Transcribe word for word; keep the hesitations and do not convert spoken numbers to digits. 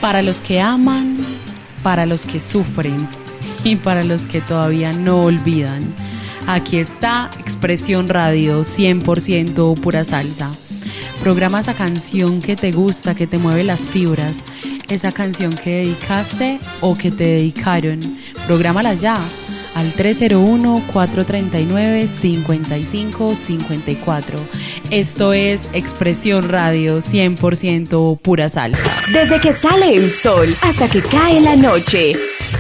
Para los que aman, para los que sufren y para los que todavía no olvidan. Aquí está Expresión Radio, cien por ciento pura salsa. Programa esa canción que te gusta, que te mueve las fibras, esa canción que dedicaste o que te dedicaron. Prográmala ya al tres cero uno, cuatro tres nueve, cinco cinco cinco cuatro. Esto es Expresión Radio, cien por ciento pura salsa. Desde que sale el sol hasta que cae la noche,